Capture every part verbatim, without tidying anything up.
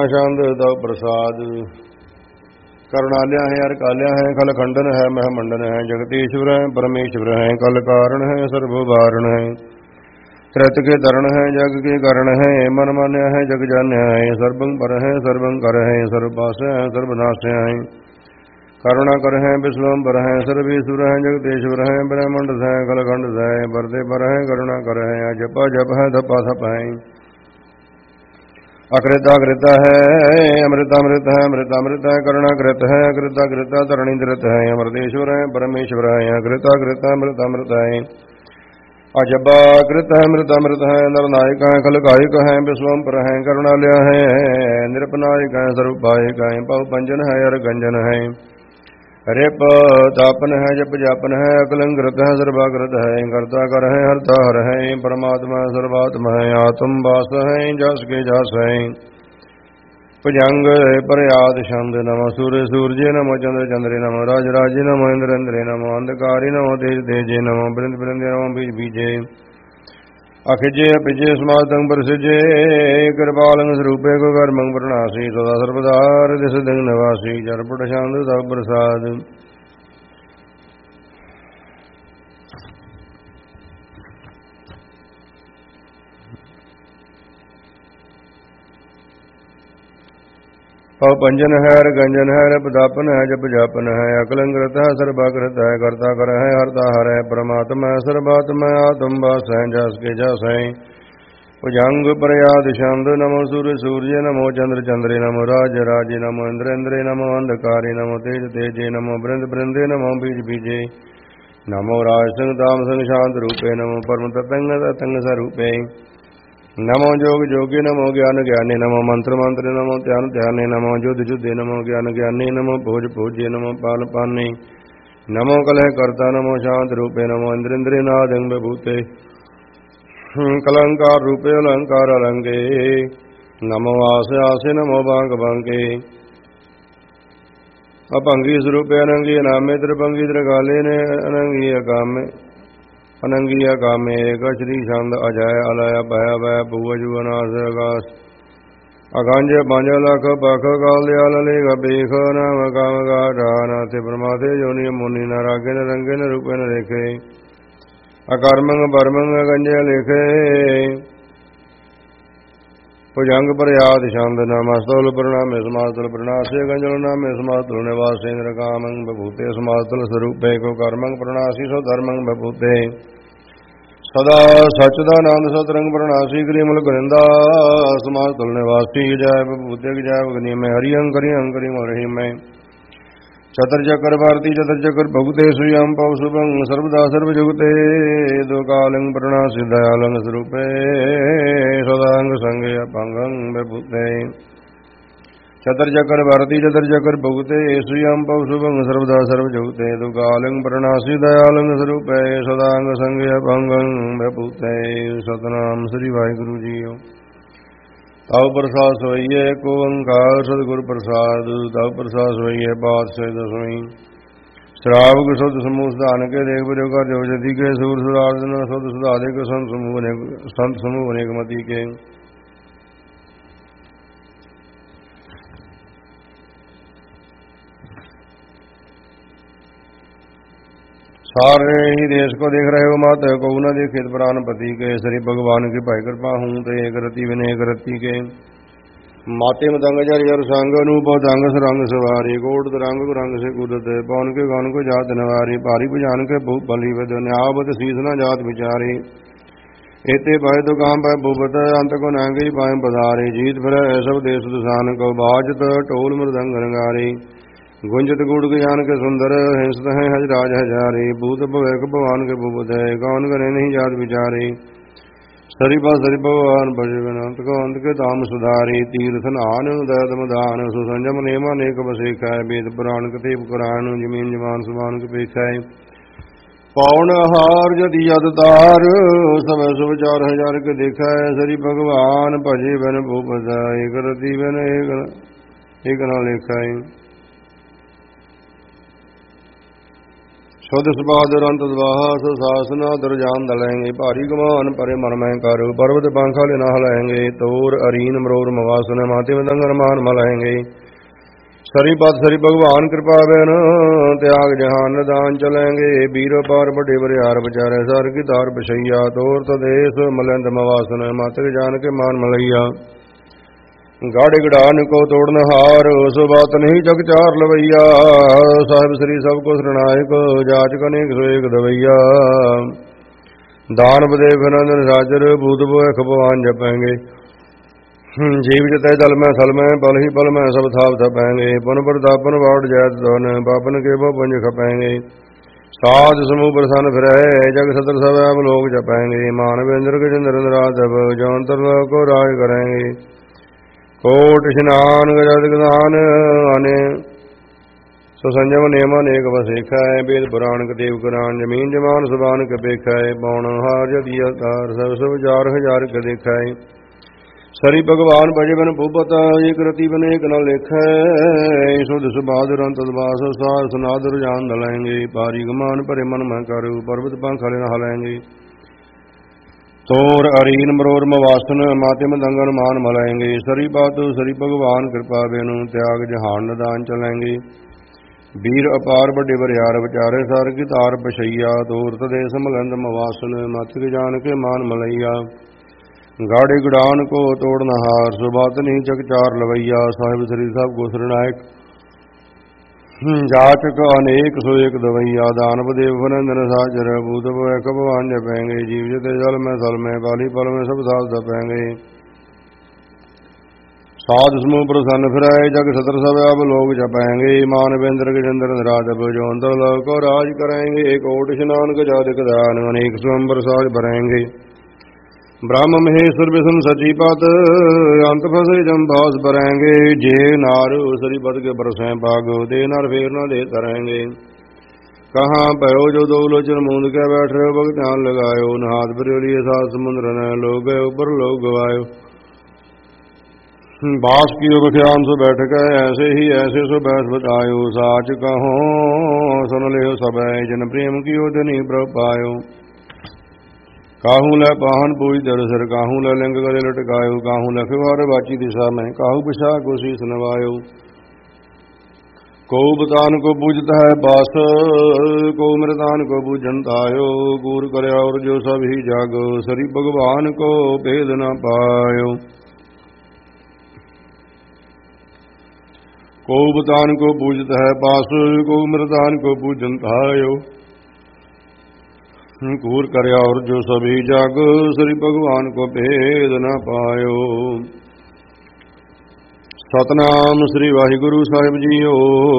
छंद तव प्रसाद करुणाल्या है हर काल्या है खल खंडन है मह मंडन है जगदीश्वर है परमेश्वर है कल कारण है सर्ववारण है कृत के तरण है जग के करण है मन मान्य है जग जान्य है सर्वं पर है सर्वं कर है सर्वपास है सर्वनाश है करुणा कर है विश्वम पर है सर्वेश्वर है जगदीश्वर है ब्रह्मंड है कल खंड है बरदे पर है करुणा कर है जपा जप है धपा थप है अकृता कृता है अमृता अमृत है अमृता अमृत है करुणा कृत है अकृता कृता तरणि धृत है अमृतेश्वर है परमेश्वर है अकृता कृता अमृत अमृत है अजबा कृत है अमृत अमृत है नरनायक है खलकायक है विश्वम पर है करुणालय है निरपनायक है स्वरूपायक है पव पंजन है अर गंजन है रिप तापन है जप जापन है अकलंकृत है सर्वाकृत है कर्ता कर है हरता हर है परमात्मा सर्वात्मा है आत्म वास है जस के जस है भुजंग प्रयाद छंद नमो सूर्य सूर्य नमो चंद्र चंद्रे नमो राज राजे नमो इंद्र इंद्रे नमो अंधकारी नमो तेज तेजे नमो बृंद बृंदे नमो बीज बीजे अखिजे अपिजे समातंग प्रसिजे कृपालंग स्वरूपे को कर्मंग प्रणासी सदा सर्वदा हृदय सिद्धं निवासी जरपुट शांत तव प्रसाद पव पंजन है हर गंजन है रप दापन है जप जापन है अकलंकृत है सर्वाकृत है कर्ता कर है हरता हर है परमात्मा है सर्वात्मा आत्म वास है जस के जस है भुजंग प्रयाद छंद नमो सूर्य सूर्य नमो चंद्र चंद्रे नमो राज राजे नमो इंद्र इंद्रे नमो अंधकारे नमो तेज तेजे नमो बृंद बृंदे नमो बीज बीजे नमो राज संग दाम संग शांत रूपे नमो परम ततंग ततंग स्वरूपे नमो जोग जोगी नमो ज्ञान ज्ञानी नमो मंत्र मंत्र नमो ध्यान ध्यानी नमो युद्ध युद्धे नमो ज्ञान ज्ञानी नमो भोज भोज्य नमो पाल पानी नमो कलह कर्ता नमो शांत रूपे नमो इंद्र इंद्रे नादंग भूते कलंकार रूपे अलंकार अलंगे नमो आसे आसे नमो बांग बांगे अपंगी स्वरूपे अनंगी नामे त्रिभंगी त्रिकाले ने अनंगी अकामे अनंगिया कामे एक श्री छंद अजय अलय भय भय भुवजु अनास आकाश अगांज पांच लाख पख काल दयाल लेख बेख नाम काम गाढ़ प्रमाथे जोनि मुनि न रागे न रंगे न रूपे न रेखे अकर्मंग परमंग गंजे लेखे भुजंग प्रयाद छंद नमस्तुल प्रणाम समातुल प्रणासे गंजल नाम समातुल निवासेन्द्र कामंग बभूते समातुल स्वरूपे को कर्मंग प्रणासी सो धर्मंग बभूते सदा सच्चिदानंद सतरंग प्रणासी ग्रीमल गरिंदा समातुल निवासी जय बभूते जय गनी में हरियं करि अंकरि मरहि में चतर चक्र भारती चतर चक्र भगुते सुयं पव शुभं सर्वदा सर्व जुगते दो कालं प्रणासी दयालं स्वरूपे सदांग संगे अपंगं बभूते चतर चक्र भारती चतर चक्र भगुते सुयं पव शुभं सर्वदा सर्व जुगते दो कालं प्रणासी दयालं स्वरूपे सदांग संगे अपंगं बभूते सतनाम श्री वाहिगुरु जी तव प्रसाद सोइए को ओंकार सतगुरु प्रसाद तव प्रसाद सोइए बात से दसवीं श्रावक शुद्ध समूह दान के देख बजो कर जो जति के सूर सुरार्दन शुद्ध सुधादे के संत समूह ने संत समूह अनेक मति के सारे ही देश को देख रहे हो मात को न देखे प्राणपति के श्री भगवान की भाई कृपा हूँ तो एक रति विनय रति के माते मतंग जर संग अनुभव दंग सरंग सवारी कोट तरंग रंग से कूदत पवन के गान को जात नवारी भारी बुझान के भूप बली बद न्यावत शीस न जात विचारी एते पाए तो काम पाए भूपत अंत को नांगी पाए पधारे जीत फिर सब देश दुसान को बाजत टोल मृदंग रंगारी गुंजत गुड़ ज्ञान के सुंदर हिंसत है हजराज हजारी भूत भवैक भगवान के भूपत है कौन करे नहीं जात विचारी सरिपा सरि भगवान भजन अंत को अंत के धाम सुधारी तीर्थ नान दयत मदान सुसंजम नेम अनेक बसेख है वेद पुराण कतेब कुरान जमीन जमान सुमान के पेख है पौन हार जति जत तार सब सब चार हजार के देखा है सरि भगवान भजे बन भूपत एक रति बन एक एक न लेखा है ਸੁਧ ਸੁਬਾਦਰ ਅੰਤ ਦਵਾਹਾ ਸੋ ਸਾਸਨਾ ਦਰਜਾਨ ਦਲੈਂਗੇ ਭਾਰੀ ਗਮਾਨ ਪਰੇ ਮਨ ਮੈਂ ਕਰ ਪਰਵਤ ਪੰਖਾ ਲੈ ਨਾ ਹਲਾਏਂਗੇ ਤੋਰ ਅਰੀਨ ਮਰੋਰ ਮਵਾਸਨ ਮਾਤੇ ਮਦੰਗਰ ਮਾਨ ਮਲਾਏਂਗੇ ਸਰੀ ਪਤ ਸਰੀ ਭਗਵਾਨ ਕਿਰਪਾ ਬੈਨ ਤਿਆਗ ਜਹਾਨ ਨਿਦਾਨ ਚਲੇਂਗੇ ਵੀਰ ਪਾਰ ਵੱਡੇ ਬਰਿਆਰ ਵਿਚਾਰੇ ਸਰ ਕੀ ਤਾਰ ਬਸ਼ਈਆ ਤੋਰ ਤਦੇਸ ਮਲੰਦ ਮਵਾਸਨ ਮਾਤਕ ਜਾਨ ਕੇ ਮਾਨ ਮਲਈਆ ਗਾੜੇ ਗੜਾਨ ਕੋ ਤੋੜਨ ਹਾਰ ਸੋ ਬਾਤ ਨਹੀਂ ਜਗ ਚਾਰ ਲਵਈਆ ਸਾਹਿਬ ਸ੍ਰੀ ਸਭ ਕੋ ਸਰਣਾਇਕ ਜਾਚਕ ਅਨੇਕ ਸੋਏਕ ਦਵਈਆ ਦਾਨ ਬਦੇ ਫਿਰੰਦਨ ਰਾਜਰ ਬੂਤ ਬੋਏ ਖਪਵਾਨ ਜਪਾਂਗੇ ਜੀਵ ਜਤੈ ਜਲ ਮੈਂ ਸਲ ਮੈਂ ਬਲ ਹੀ ਬਲ ਮੈਂ ਸਭ ਥਾਪ ਥਪਾਂਗੇ ਪੁਨ ਪ੍ਰਤਾਪਨ ਵਾੜ ਜੈਤ ਦੋਨ ਬਾਪਨ ਕੇ ਬੋ ਪੰਜ ਖਪਾਂਗੇ ਸਾਧ ਸਮੂਹ ਪ੍ਰਸੰਨ ਫਿਰੈ ਜਗ ਸਤਰ ਸਭ ਆਪ ਲੋਕ ਜਪਾਂਗੇ ਮਾਨਵ ਇੰਦਰ ਗਜਿੰਦਰ ਰਾਧਵ ਜੌਂਤਰ ਕੋ ਰਾਜ ਕਰਾਂਗੇ ਕੋਟ ਇਸ਼ਨਾਨ ਗਜਦ ਗਦਾਨ ਆਨੇ ਸੋ ਸੰਜਮ ਨੇਮ ਅਨੇਕ ਵਸੇਖਾ ਹੈ ਬੇਦ ਪੁਰਾਣ ਕਤੇਵ ਕੁਰਾਨ ਜਮੀਨ ਜਮਾਨ ਸੁਬਾਨ ਕਪੇਖਾ ਹੈ ਪੌਣ ਹਾਰ ਜਦੀ ਅਕਾਰ ਸਭ ਸਭ ਹਜ਼ਾਰ ਹਜ਼ਾਰ ਕ ਦੇਖਾ ਹੈ ਸਰੀ ਭਗਵਾਨ ਭਜ ਬਨ ਭੂਪਤ ਏਕ ਰਤੀ ਬਨ ਏਕ ਨ ਲੇਖੈ ਸੁਧ ਸੁਬਾਦਰ ਅੰਤ ਦਵਾਸ ਸਾਰ ਸੁਨਾਦਰ ਜਾਨ ਦਲੈਂਗੇ ਪਾਰੀ ਗਮਾਨ ਭਰੇ ਮਨ ਮੈਂ ਕਰੂ ਪਰਬਤ ਪੰਖ ਹਲੇ ਨ ਹਲਾਏਂਗੇ ਤੋਰ ਅਰੀਨ ਮਰੋਰ ਮਵਾਸਨ ਮਾਤੇ ਮਦੰਗਨ ਮਾਨ ਮਲਾਏਂਗੇ ਸਰੀ ਬਾਤੂ ਸਰੀ ਭਗਵਾਨ ਕਿਰਪਾ ਬੇਨੂ ਤਿਆਗ ਜਹਾਨ ਨਿਦਾਨ ਚਲੇਂਗੇ ਵੀਰ ਅਪਾਰ ਵੱਡੇ ਬਰਿਆਰ ਵਿਚਾਰੇ ਸਰ ਕੀ ਤਾਰ ਬਸ਼ਈਆ ਤੋਰ ਤਦੇਸ ਮਲੰਦ ਮਵਾਸਨ ਮਾਤਕ ਜਾਨ ਕੇ ਮਾਨ ਮਲਈਆ ਗਾੜੇ ਗੁੜਾਨ ਕੋ ਤੋੜਨ ਹਾਰ ਸੋ ਬਾਤ ਨਹੀਂ ਜਗ ਚਾਰ ਲਵਈਆ ਸਾਹਿਬ ਸ੍ਰੀ ਸਭ ਕੋ ਸਰਣਾਇਕ ਜਾਚਕ ਅਨੇਕ ਸੋ ਏਕ ਦਵਈਆ ਦਾਨਵ ਦੇਵ ਬਨੰਦਨ ਸਾਜਰ ਬੂਤ ਬੋਏ ਭਗਵਾਨ ਜਪੈਂਗੇ ਜੀਵ ਜਤੇ ਜਲ ਮੈਂ ਸਲ ਮੈਂ ਬਾਲੀ ਪਲ ਮੈਂ ਸਭ ਸਾਥ ਦਪੈਂਗੇ ਸਾਧ ਸਮੂਹ ਪ੍ਰਸੰਨ ਫਿਰਾਏ ਜਗ ਸਤਰ ਸਭ ਆਪ ਲੋਕ ਜਪੈਂਗੇ ਮਾਨਵ ਇੰਦਰ ਗਜਿੰਦਰ ਰਾਜਬ ਜੋਂਦਰ ਲੋਕ ਕੋ ਰਾਜ ਕਰਾਂਗੇ ਕੋਟ ਇਸ਼ਨਾਨ ਗਜਾਦਿਕ ਦਾਨ ਅਨੇਕ ਸੁਅੰਬਰ ਸਾਜ ਭਰੇਂਗੇ ब्रह्म महेश्वर विष्णु सचीपत अंत फसे जमदास भरेंगे जे नार सरी बद के बरसें भागो दे नर फेर न दे तरेंगे कहाँ पयो जो दो लोचन मूंद के बैठ रहे भग ध्यान लगायो नहाथ फिर सात समुद्र न लोग गए ऊपर लोग गवायो बास की बख्याम सो बैठ गए ऐसे ही ऐसे सो बैठ बतायो साच कहो सुन ले सब जन प्रेम की ओदनी प्रभ पायो काहू लै पाहन पूज दर सर काहू लै लिंग गले लटकायो काहू लै फिवार बाची दिशा में काहू पिछा को शीस नवायो को बतान को पूजता है बास को मृतान को पूजन तायो कूर करे और जो सब ही जागो सरी भगवान को भेद न पायो को बतान को पूजता है बास को मृतान को पूजन तायो कूर करया और जो सभी जाग श्री भगवान को भेद न पायो सतनाम श्री वाहिगुरु साहिब जीओ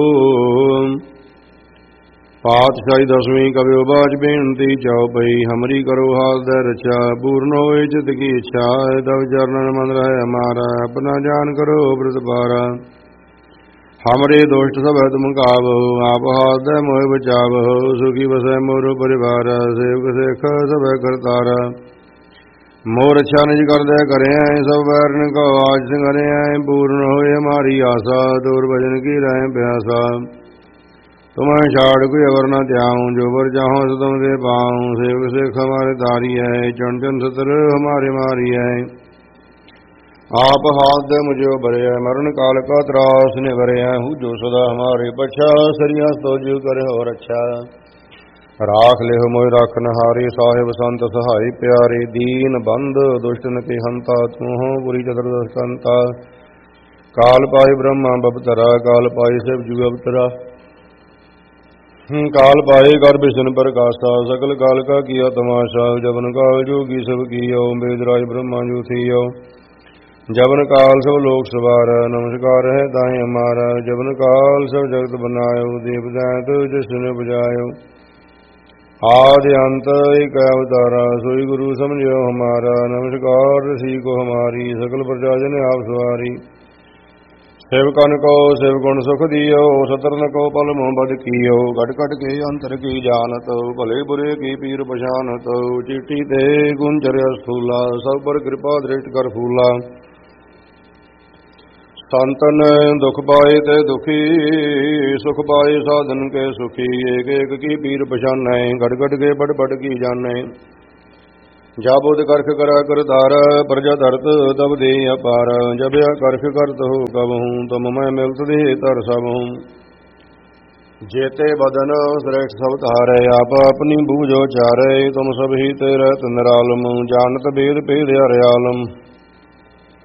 पातशाही दसवीं कवियो बाज बेनती जाओ पई हमरी करो हाल दे रचा पूर्ण होए चित की इच्छा दव चरणन मन रहे हमारा अपना जान करो व्रत पारा हमरे दोष्ट सब तुम काबो आप हाथ मोह बचावो सुखी बसै मोर परिवार सेवक सेख सब करतारा मोर अच्छा निज कर दे करे आए सब बैरन को आज सिंगरे आए पूर्ण होए हमारी आशा दूर भजन की रहे प्यासा तुम्हें छाड़ कोई अवर न त्याऊं जो बर चाहो सो तुम दे पाऊं सेवक सेख हमारे तारी है चन चन सतर हमारे मारी है आप हाथ मुझे भरे मरण काल का त्रास ने भरे हूँ जो सदा हमारे बच्चा सरिया तो जो करे और अच्छा राख ले हो मोह राखन हारे साहेब संत सहाय प्यारे दीन बंद दुष्टन के हंता तू हो बुरी चतुर्दशंता काल पाए ब्रह्मा बपतरा काल पाए शिव जुग अवतरा काल पाए कर विष्णु प्रकाशा सकल काल का किया तमाशा जबन काल जोगी सब कियो वेदराज ब्रह्मा जो थियो जबन काल सब लोक सवार नमस्कार है दाएं हमारा जबन काल सब जगत बनायो देव दैत जिसने बजायो आदि अंत एक अवतारा सोई गुरु समझो हमारा नमस्कार ऋषि को हमारी सकल प्रजाजन आप सवारी सेवकन को सेवगुण सुख दियो सतरन को पल मोह बद कियो घट घट के अंतर की जानत भले बुरे की पीर पछानत चिट्ठी दे गुंजर स्थूला सब पर कृपा दृष्ट कर फूला ਸੰਤਨ ਦੁਖ ਪਾਏ ਤੇ ਦੁਖੀ, ਸੁਖ ਪਾਏ ਸਾਧਨ ਕੇ ਸੁਖੀ। ਏਕ ਏਕ ਕੀ ਪੀਰ ਪਛਾਨੈ, ਗੜ ਗੜ ਕੇ ਬੜ ਬੜ ਕੀ ਜਾਣੈ। ਜਾਬੋਦ ਕਰਖ ਕਰਾ ਕਰਤਾਰ, ਪ੍ਰਜਾ ਧਰਤ ਤਬ ਦੇ ਅਪਾਰ। ਜਬਿਆ ਕਰਖ ਕਰਤ ਹੋ ਕਬਹੂ, ਤੁਮ ਮੈਂ ਮਿਲਤ ਦੇ ਤਰ ਸਭੂ। ਜੇਤੇ ਬਦਨ ਸ੍ਰੇਸ਼ਟ ਸਭ ਧਾਰੈ, ਆਪ ਆਪਣੀ ਬੂਝੋ ਚਾਰੈ। ਤੁਮ ਸਭ ਹੀ ਤੇ ਰਹਿਤ ਨਿਰਾਲਮ, ਜਾਣਤ ਬੇਦ ਭੇਦ ਹਰਿਆਲਮ।